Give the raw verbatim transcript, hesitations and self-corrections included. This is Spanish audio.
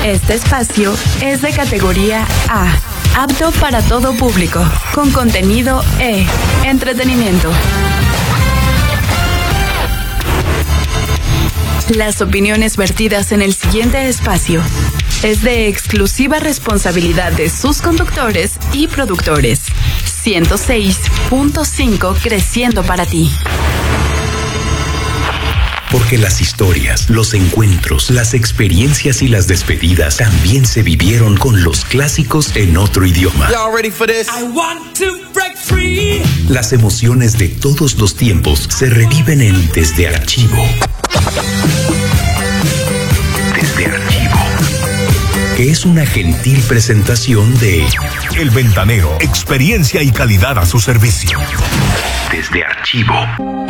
Este espacio es de categoría A, apto para todo público, con contenido E, entretenimiento. Las opiniones vertidas en el siguiente espacio es de exclusiva responsabilidad de sus conductores y productores. ciento seis punto cinco creciendo para ti. Porque las historias, los encuentros, las experiencias y las despedidas también se vivieron con los clásicos en otro idioma. Y'all ready for this? I want to break free. Las emociones de todos los tiempos se reviven en Desde Archivo. Desde Archivo. Que es una gentil presentación de El Ventanero, experiencia y calidad a su servicio. Desde Archivo.